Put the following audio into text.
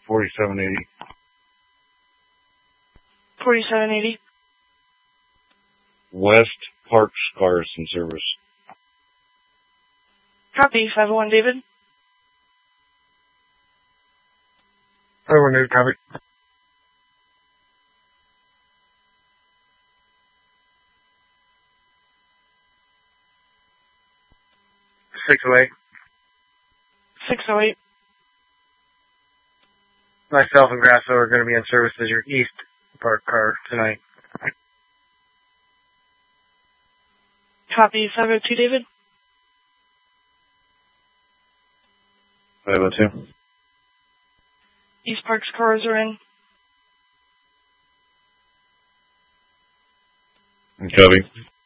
4780. 4780. West Parks Cars in service. Copy, 501 David. 501 David, copy. .608. Myself and Grasso are going to be in service as your East Park car tonight. Copy, 502 David. 502. East Park's cars are in. Copy.